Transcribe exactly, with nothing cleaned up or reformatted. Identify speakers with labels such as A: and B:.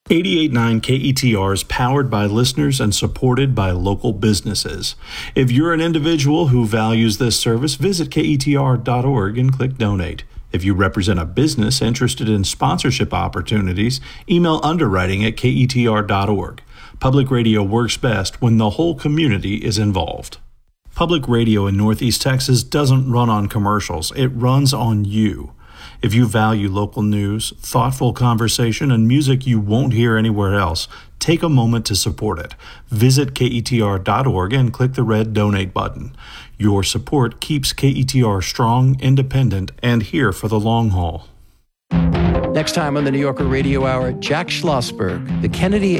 A: eighty-eight point nine K E T R is powered by listeners and supported by local businesses. If you're an individual who values this service, visit K E T R dot org and click Donate. If you represent a business interested in sponsorship opportunities, email underwriting at K E T R dot org. Public radio works best when the whole community is involved. Public radio in Northeast Texas doesn't run on commercials. It runs on you. If you value local news, thoughtful conversation, and music you won't hear anywhere else, take a moment to support it. Visit K E T R dot org and click the red Donate button. Your support keeps K E T R strong, independent, and here for the long haul.
B: Next time on the New Yorker Radio Hour, Jack Schlossberg, the Kennedy